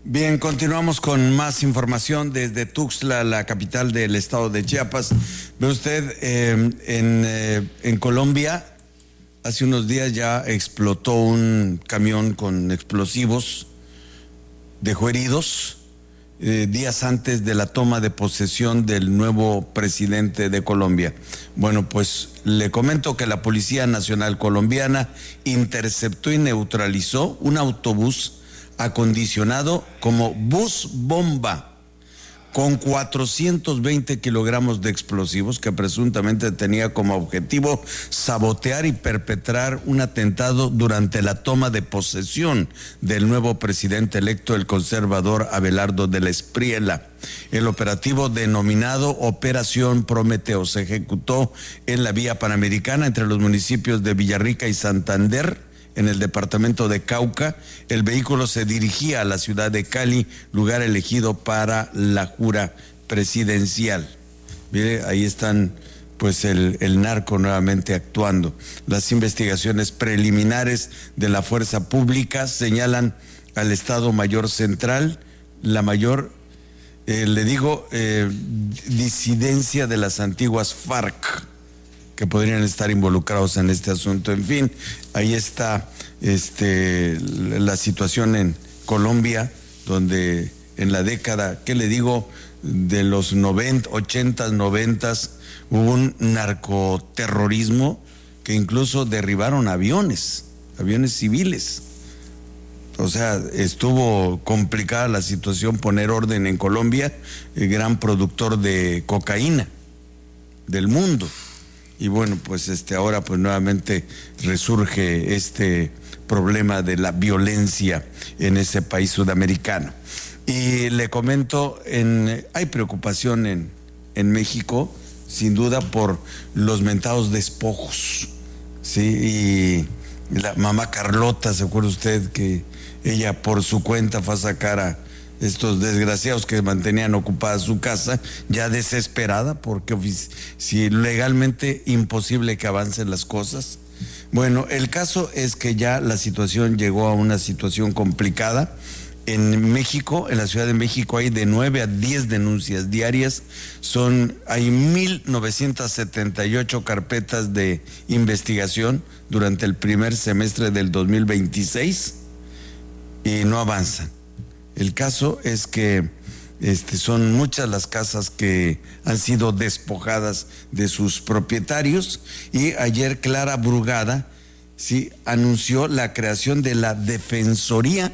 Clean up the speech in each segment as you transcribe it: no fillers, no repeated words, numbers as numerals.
Bien, continuamos con más información desde Tuxtla, la capital del estado de Chiapas. Ve usted, en Colombia, hace unos días ya explotó un camión con explosivos, dejó heridos, días antes de la toma de posesión del nuevo presidente de Colombia. Bueno, pues le comento que la Policía Nacional Colombiana interceptó y neutralizó un autobús acondicionado como bus bomba con 420 kilogramos de explosivos que presuntamente tenía como objetivo sabotear y perpetrar un atentado durante la toma de posesión del nuevo presidente electo, el conservador Abelardo de la Espriella. El operativo denominado Operación Prometeo se ejecutó en la vía panamericana entre los municipios de Villarrica y Santander, en el departamento de Cauca. El vehículo se dirigía a la ciudad de Cali, lugar elegido para la jura presidencial. Mire, ahí están pues el narco nuevamente actuando. Las investigaciones preliminares de la fuerza pública señalan al Estado Mayor Central, la mayor, disidencia de las antiguas FARC, que podrían estar involucrados en este asunto. En fin, ahí está la situación en Colombia, donde en la década, de los 90, 80, 90, hubo un narcoterrorismo que incluso derribaron aviones civiles. O sea, estuvo complicada la situación, poner orden en Colombia, el gran productor de cocaína del mundo. Y bueno, pues ahora pues nuevamente resurge este problema de la violencia en ese país sudamericano. Y le comento, hay preocupación en México, sin duda, por los mentados despojos, ¿sí? Y la mamá Carlota, ¿se acuerda usted que ella por su cuenta fue a sacar a estos desgraciados que mantenían ocupada su casa, ya desesperada, porque si legalmente imposible que avancen las cosas? Bueno, el caso es que ya la situación llegó a una situación complicada. En México, en la Ciudad de México, hay de 9 a 10 denuncias diarias. Hay 1,978 carpetas de investigación durante el primer semestre del 2026 y no avanzan. El caso es que son muchas las casas que han sido despojadas de sus propietarios, y ayer Clara Brugada anunció la creación de la Defensoría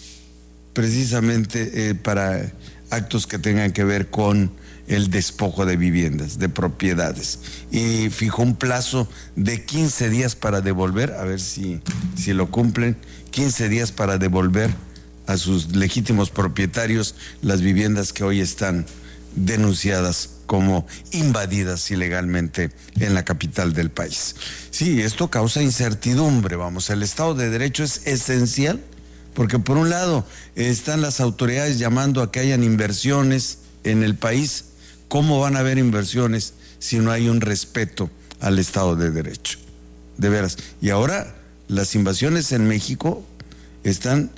precisamente para actos que tengan que ver con el despojo de viviendas, de propiedades, y fijó un plazo de 15 días para devolver, a ver si lo cumplen, 15 días para devolver a sus legítimos propietarios las viviendas que hoy están denunciadas como invadidas ilegalmente en la capital del país. Sí, esto causa incertidumbre, el Estado de Derecho es esencial, porque por un lado están las autoridades llamando a que hayan inversiones en el país. ¿Cómo van a haber inversiones si no hay un respeto al Estado de Derecho? De veras. Y ahora las invasiones en México están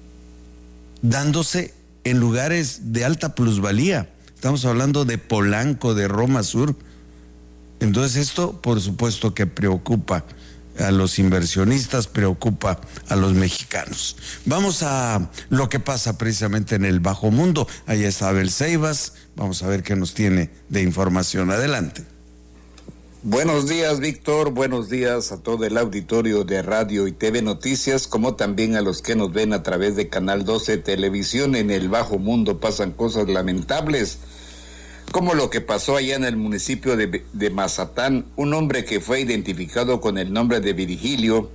dándose en lugares de alta plusvalía. Estamos hablando de Polanco, de Roma Sur. Entonces esto, por supuesto, que preocupa a los inversionistas, preocupa a los mexicanos. Vamos a lo que pasa precisamente en el bajo mundo. Ahí está Abel Ceibas. Vamos a ver qué nos tiene de información. Adelante. Buenos días, Víctor. Buenos días a todo el auditorio de Radio y TV Noticias, como también a los que nos ven a través de Canal 12 Televisión. En el bajo mundo pasan cosas lamentables, como lo que pasó allá en el municipio de Mazatán. Un hombre que fue identificado con el nombre de Virgilio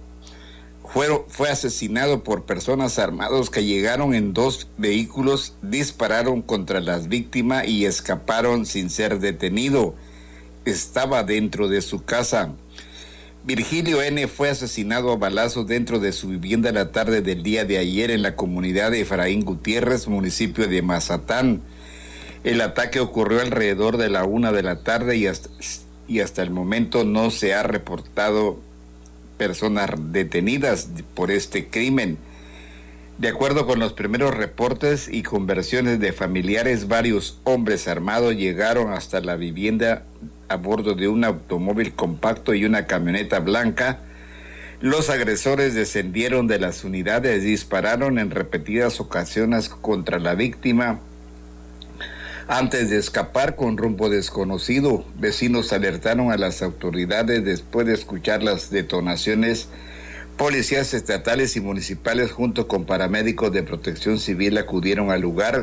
fue asesinado por personas armadas que llegaron en 2 vehículos, dispararon contra las víctimas y escaparon sin ser detenido. Estaba dentro de su casa. Virgilio N. fue asesinado a balazos dentro de su vivienda la tarde del día de ayer en la comunidad de Efraín Gutiérrez, municipio de Mazatán. El ataque ocurrió alrededor de la 1 de la tarde y hasta el momento no se ha reportado personas detenidas por este crimen. De acuerdo con los primeros reportes y conversiones de familiares, varios hombres armados llegaron hasta la vivienda a bordo de un automóvil compacto y una camioneta blanca. Los agresores descendieron de las unidades y dispararon en repetidas ocasiones contra la víctima antes de escapar con rumbo desconocido. Vecinos alertaron a las autoridades después de escuchar las detonaciones. Policías estatales y municipales junto con paramédicos de protección civil acudieron al lugar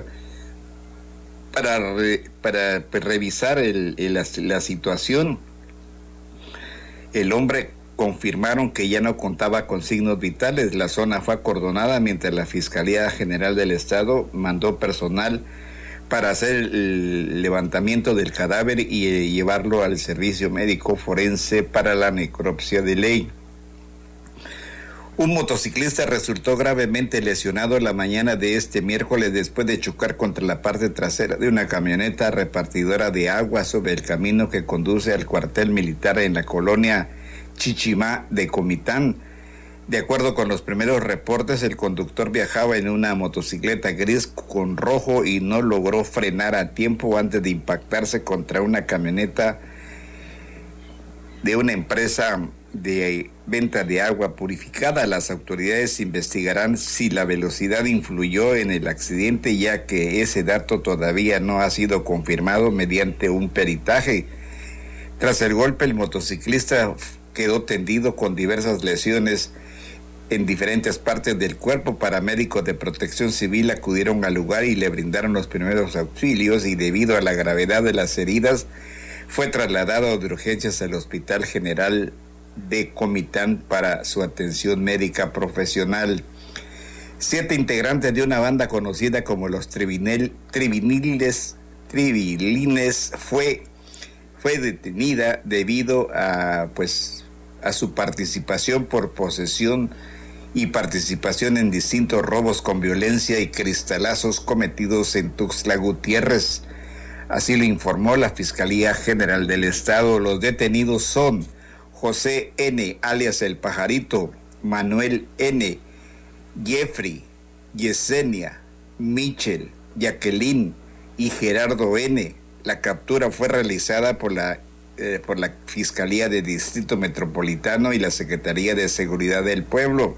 para revisar la situación. El hombre confirmaron que ya no contaba con signos vitales. La zona fue acordonada mientras la Fiscalía General del Estado mandó personal para hacer el levantamiento del cadáver y llevarlo al servicio médico forense para la necropsia de ley. Un motociclista resultó gravemente lesionado la mañana de este miércoles después de chocar contra la parte trasera de una camioneta repartidora de agua sobre el camino que conduce al cuartel militar en la colonia Chichimá de Comitán. De acuerdo con los primeros reportes, el conductor viajaba en una motocicleta gris con rojo y no logró frenar a tiempo antes de impactarse contra una camioneta de una empresa de venta de agua purificada. Las autoridades investigarán si la velocidad influyó en el accidente, ya que ese dato todavía no ha sido confirmado mediante un peritaje. Tras el golpe, el motociclista quedó tendido con diversas lesiones en diferentes partes del cuerpo. Paramédicos de protección civil acudieron al lugar y le brindaron los primeros auxilios, y debido a la gravedad de las heridas fue trasladado de urgencias al Hospital General de Comitán para su atención médica profesional. 7 integrantes de una banda conocida como los Tribilines fue detenida debido a su participación por posesión y participación en distintos robos con violencia y cristalazos cometidos en Tuxtla Gutiérrez. Así lo informó la Fiscalía General del Estado. Los detenidos son José N., alias El Pajarito, Manuel N., Jeffrey, Yesenia, Michel, Jacqueline y Gerardo N. La captura fue realizada por la Fiscalía de Distrito Metropolitano y la Secretaría de Seguridad del Pueblo.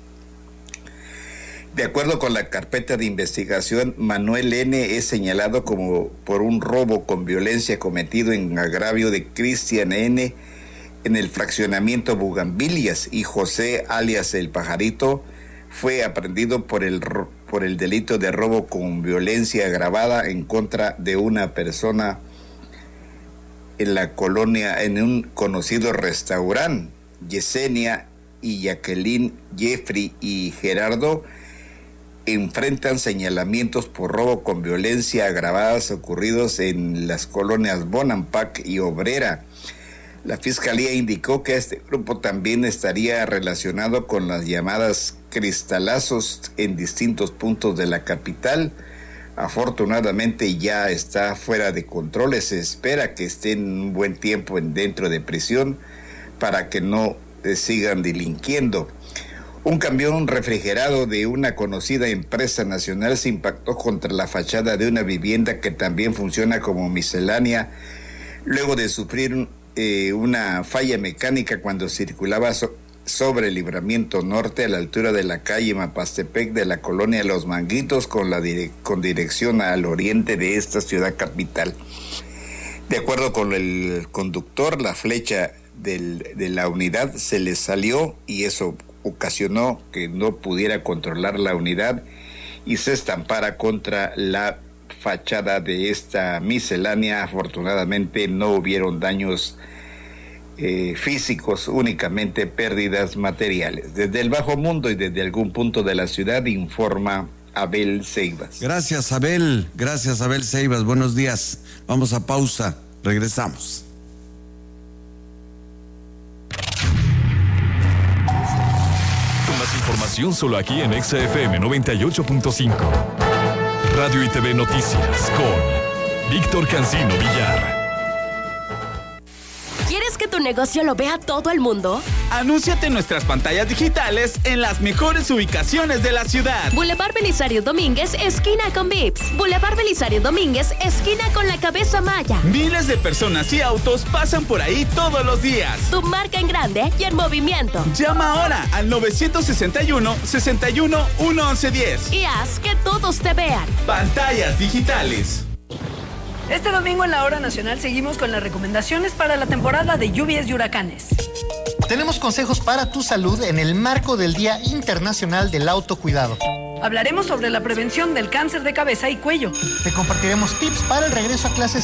De acuerdo con la carpeta de investigación, Manuel N. es señalado como por un robo con violencia cometido en agravio de Cristian N. en el fraccionamiento Bugambilias, y José, alias El Pajarito, fue aprehendido por el delito de robo con violencia agravada en contra de una persona en la colonia, en un conocido restaurante. Yesenia y Jacqueline, Jeffrey y Gerardo enfrentan señalamientos por robo con violencia agravadas ocurridos en las colonias Bonampak y Obrera. La Fiscalía indicó que este grupo también estaría relacionado con las llamadas cristalazos en distintos puntos de la capital. Afortunadamente ya está fuera de control. Se espera que estén un buen tiempo dentro de prisión para que no sigan delinquiendo. Un camión refrigerado de una conocida empresa nacional se impactó contra la fachada de una vivienda que también funciona como miscelánea luego de sufrir una falla mecánica cuando circulaba sobre el Libramiento Norte a la altura de la calle Mapastepec de la colonia Los Manguitos con dirección al oriente de esta ciudad capital. De acuerdo con el conductor, la flecha de la unidad se le salió y eso ocasionó que no pudiera controlar la unidad y se estampara contra la fachada de esta miscelánea. Afortunadamente no hubieron daños físicos, únicamente pérdidas materiales. Desde el Bajo Mundo y desde algún punto de la ciudad informa Abel Ceibas. Gracias, Abel Ceibas, buenos días. Vamos a pausa, regresamos. Más información solo aquí en XFM 98.5. Radio y TV Noticias con Víctor Cancino Villar. que tu negocio lo vea todo el mundo? Anúnciate en nuestras pantallas digitales en las mejores ubicaciones de la ciudad. Boulevard Belisario Domínguez, esquina con Vips. Boulevard Belisario Domínguez, esquina con la Cabeza Maya. Miles de personas y autos pasan por ahí todos los días. Tu marca en grande y en movimiento. Llama ahora al 961-61-1110 y haz que todos te vean. Pantallas digitales. Este domingo en la Hora Nacional seguimos con las recomendaciones para la temporada de lluvias y huracanes. Tenemos consejos para tu salud en el marco del Día Internacional del Autocuidado. Hablaremos sobre la prevención del cáncer de cabeza y cuello. Te compartiremos tips para el regreso a clases